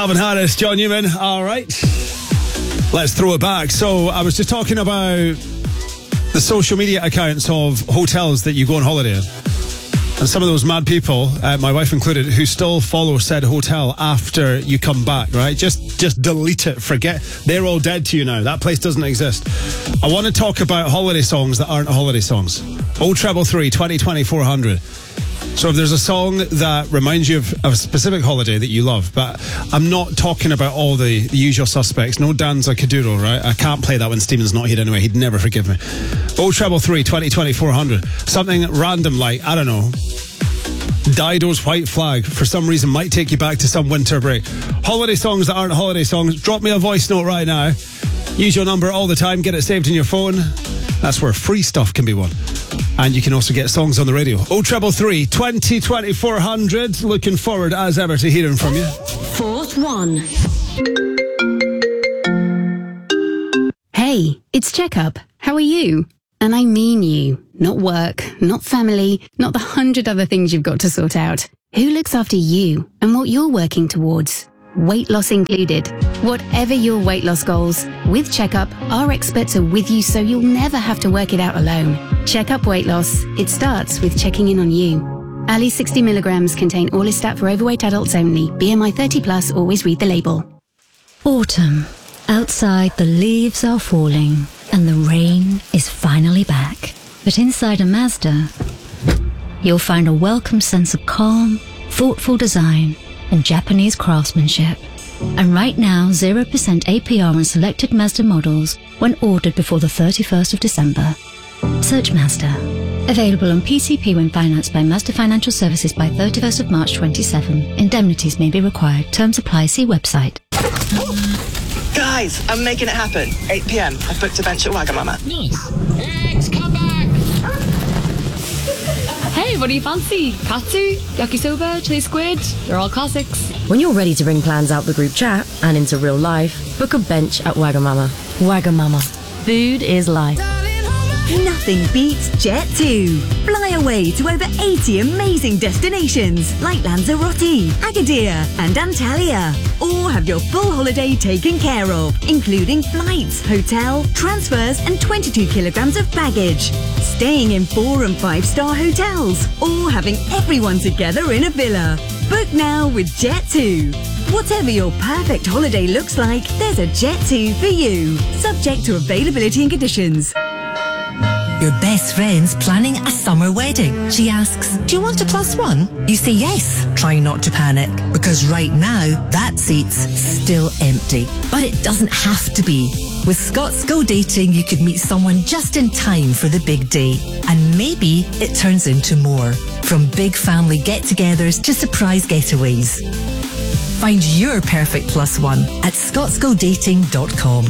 Calvin Harris, John Newman. All right. Let's throw it back. So I was just talking about the social media accounts of hotels that you go on holiday in. And some of those mad people, my wife included, who still follow said hotel after you come back, right? Just delete it, forget. They're all dead to you now. That place doesn't exist. I want to talk about holiday songs that aren't holiday songs. 0333 2020 400. So if there's a song that reminds you of a specific holiday that you love, but I'm not talking about all the usual suspects. No Danza Kuduro, right? I can't play that when Stephen's not here anyway. He'd never forgive me. 0333 2020 400. Something random like, I don't know, Dido's White Flag, for some reason, might take you back to some winter break. Holiday songs that aren't holiday songs. Drop me a voice note right now. Use your number all the time. Get it saved in your phone. That's where free stuff can be won. And you can also get songs on the radio. 0333 2020 400. Looking forward, as ever, to hearing from you. Fourth one. Hey, it's Checkup. How are you? And I mean you. Not work, not family, not the 100 other things you've got to sort out. Who looks after you and what you're working towards? Weight loss included. Whatever your weight loss goals, with Checkup, our experts are with you so you'll never have to work it out alone. Checkup Weight Loss. It starts with checking in on you. Ali 60 milligrams contain Orlistat for overweight adults only. BMI 30 plus, always read the label. Autumn. Outside, the leaves are falling and the rain is finally back. But inside a Mazda, you'll find a welcome sense of calm, thoughtful design, and Japanese craftsmanship. And right now, 0% APR on selected Mazda models when ordered before the 31st of December. Search Mazda. Available on PCP when financed by Mazda Financial Services by 31st of March 27. Indemnities may be required. Terms apply. See website. Guys, I'm making it happen. 8 p.m. I've booked a bench at Wagamama. Nice. Eggs, come back! Hey, what do you fancy? Katsu, yakisoba, chili squid? They're all classics. When you're ready to bring plans out the group chat and into real life, book a bench at Wagamama. Wagamama. Food is life. Nothing beats Jet2. Fly away to over 80 amazing destinations like Lanzarote, Agadir and Antalya. Or have your full holiday taken care of, including flights, hotel, transfers and 22 kilograms of baggage. Staying in 4- and 5-star hotels or having everyone together in a villa. Book now with Jet2. Whatever your perfect holiday looks like, there's a Jet2 for you. Subject to availability and conditions. Your best friend's planning a summer wedding. She asks, do you want a +1? You say yes. Try not to panic, because right now, that seat's still empty. But it doesn't have to be. With Scots Go Dating, you could meet someone just in time for the big day. And maybe it turns into more. From big family get-togethers to surprise getaways. Find your perfect +1 at scotsgodating.com.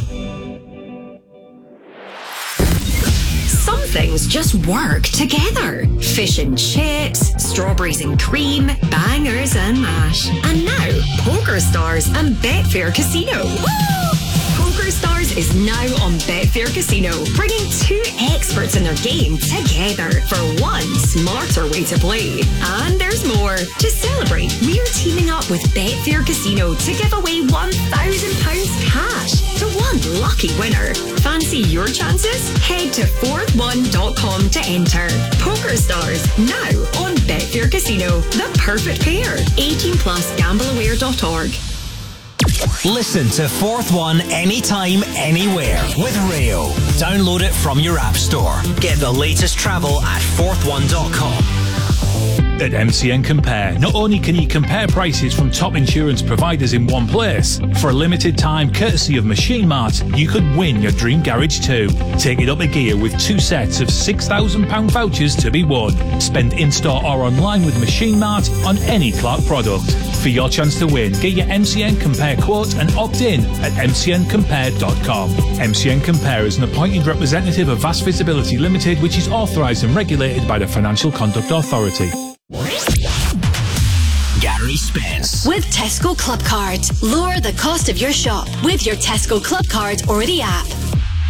Some things just work together. Fish and chips, strawberries and cream, bangers and mash. And now, Poker Stars and Betfair Casino. Woo! Poker Stars is now on Betfair Casino, bringing two experts in their game together for one smarter way to play. And there's more. To celebrate, we're teaming up with Betfair Casino to give away £1,000 cash to one lucky winner. Fancy your chances? Head to fourthone.com to enter. Poker Stars, now on Betfair Casino. The perfect pair. 18 plus gambleaware.org. Listen to Fourth One anytime, anywhere with Rayo. Download it from your app store. Get the latest travel at fourthone.com. At MCN Compare, not only can you compare prices from top insurance providers in one place, for a limited time, courtesy of Machine Mart, you could win your dream garage too. Take it up a gear with 2 sets of £6,000 vouchers to be won. Spend in-store or online with Machine Mart on any Clark product. For your chance to win, get your MCN Compare quote and opt in at mcncompare.com. MCN Compare is an appointed representative of Vast Visibility Limited, which is authorised and regulated by the Financial Conduct Authority. Gary Spence. With Tesco Club Card. Lower the cost of your shop with your Tesco Club Card or the app.